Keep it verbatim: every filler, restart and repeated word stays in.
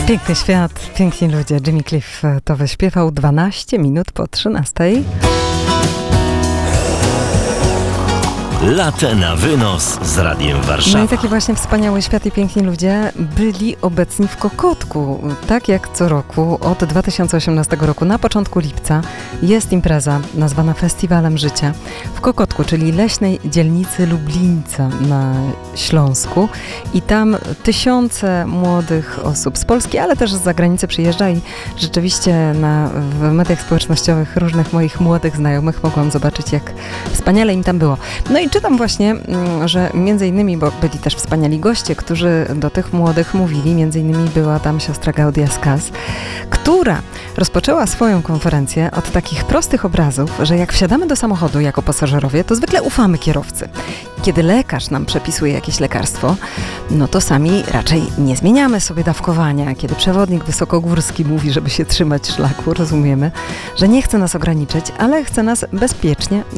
Piękny świat, piękni ludzie. Jimmy Cliff to wyśpiewał dwanaście minut po trzynastej. Latę na wynos z Radiem Warszawa. No i taki właśnie wspaniały świat i piękni ludzie byli obecni w Kokotku. Tak jak co roku od dwa tysiące osiemnastego roku na początku lipca jest impreza nazwana Festiwalem Życia w Kokotku, czyli leśnej dzielnicy Lublińca na Śląsku. I tam tysiące młodych osób z Polski, ale też z zagranicy przyjeżdża i rzeczywiście na, w mediach społecznościowych różnych moich młodych znajomych mogłam zobaczyć, jak wspaniale im tam było. No i czytam właśnie, że między innymi, bo byli też wspaniali goście, którzy do tych młodych mówili, między innymi była tam siostra Gaudia Skaz, która rozpoczęła swoją konferencję od takich prostych obrazów, że jak wsiadamy do samochodu jako pasażerowie, to zwykle ufamy kierowcy. Kiedy lekarz nam przepisuje jakieś lekarstwo, no to sami raczej nie zmieniamy sobie dawkowania. Kiedy przewodnik wysokogórski mówi, żeby się trzymać szlaku, rozumiemy, że nie chce nas ograniczyć, ale chce nas bezpiecznie